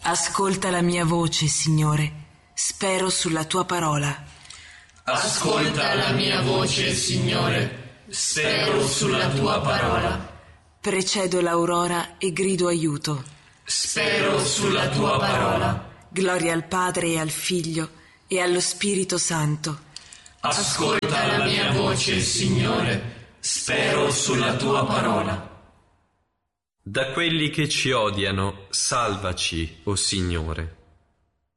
Ascolta la mia voce, Signore, spero sulla tua parola. Ascolta la mia voce, Signore, spero sulla tua parola. Precedo l'aurora e grido aiuto. Spero sulla tua parola. Gloria al Padre e al Figlio e allo Spirito Santo. Ascolta la mia voce, Signore, spero sulla tua parola. Da quelli che ci odiano, salvaci, o Signore.